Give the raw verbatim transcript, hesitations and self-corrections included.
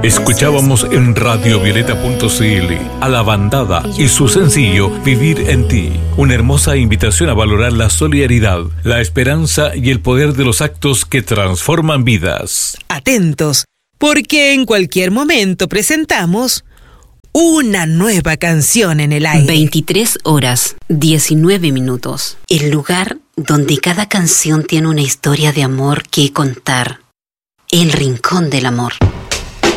Escuchábamos en radiovioleta punto c l a La Bandada y su sencillo Vivir en ti. Una hermosa invitación a valorar la solidaridad, la esperanza y el poder de los actos que transforman vidas. Atentos, porque en cualquier momento presentamos una nueva canción en el aire. veintitrés horas, diecinueve minutos. El lugar donde cada canción tiene una historia de amor que contar. El Rincón del Amor.